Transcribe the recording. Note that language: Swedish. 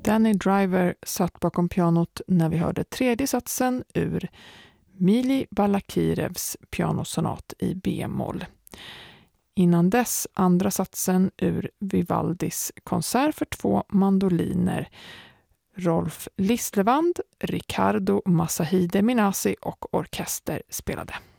Danny Driver satt bakom pianot när vi hörde tredje satsen ur Mili Balakirevs pianosonat i B-moll. Innan dess andra satsen ur Vivaldis konsert för 2 mandoliner. Rolf Lislevand, Riccardo Masahide Minasi och orkester spelade.